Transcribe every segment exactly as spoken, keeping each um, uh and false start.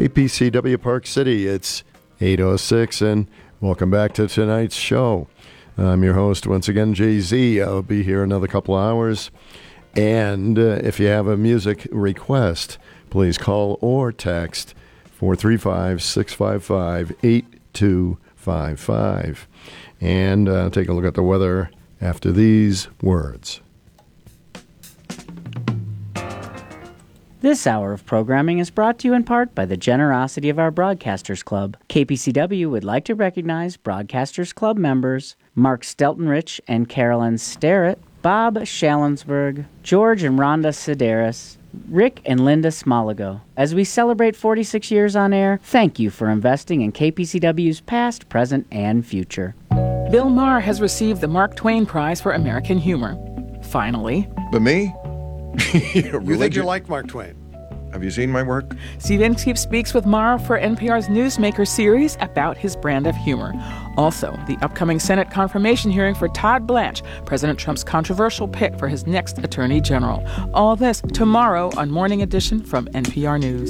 K P C W Park City. It's eight oh six, and welcome back to tonight's show. I'm your host, once again, Jay Z. I'll be here another couple hours. And uh, if you have a music request, please call or text four three five, six five five, eight two five five. And uh, take a look at the weather after these words. This hour of programming is brought to you in part by the generosity of our Broadcasters Club. K P C W would like to recognize Broadcasters Club members Mark Steltenrich and Carolyn Starrett, Bob Shallensberg, George and Rhonda Sedaris, Rick and Linda Smoligo. As we celebrate forty-six years on air, thank you for investing in K P C W's past, present, and future. Bill Maher has received the Mark Twain Prize for American Humor. Finally. But me? You think you like Mark Twain? Have you seen my work? Steve Inskeep speaks with Maher for N P R's Newsmaker series about his brand of humor. Also, the upcoming Senate confirmation hearing for Todd Blanche, President Trump's controversial pick for his next Attorney General. All this tomorrow on Morning Edition from N P R News.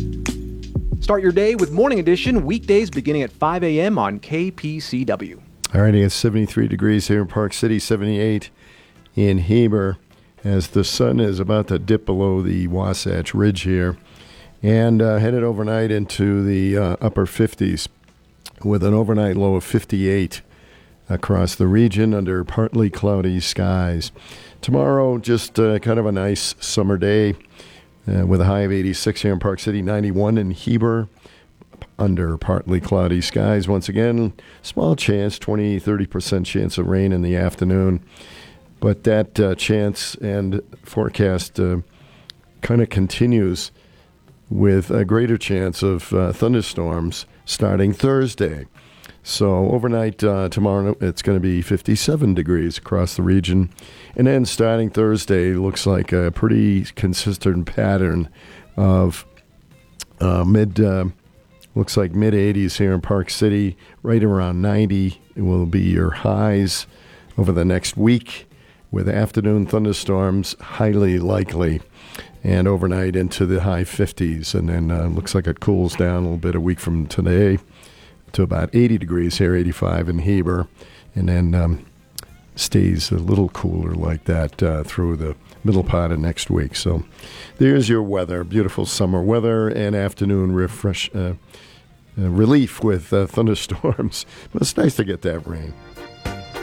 Start your day with Morning Edition, weekdays beginning at five a.m. on K P C W. All righty, it's seventy-three degrees here in Park City, seventy-eight in Heber, as the sun is about to dip below the Wasatch Ridge here, and uh, headed overnight into the uh, upper fifties with an overnight low of fifty-eight across the region under partly cloudy skies. Tomorrow, just uh, kind of a nice summer day uh, with a high of eighty-six here in Park City, ninety-one in Heber under partly cloudy skies. Once again, small chance, twenty, thirty percent chance of rain in the afternoon. But that uh, chance and forecast uh, kind of continues with a greater chance of uh, thunderstorms starting Thursday. So overnight uh, tomorrow, it's going to be fifty-seven degrees across the region. And then starting Thursday, looks like a pretty consistent pattern of uh, mid, uh, looks like mid-eighties here in Park City, right around ninety will be your highs over the next week, with afternoon thunderstorms highly likely, and overnight into the high fifties. And then uh, looks like it cools down a little bit a week from today to about eighty degrees here, eighty-five in Heber, and then um, stays a little cooler like that uh, through the middle part of next week. So there's your weather, beautiful summer weather and afternoon refresh, uh, uh, relief with uh, thunderstorms. But it's nice to get that rain.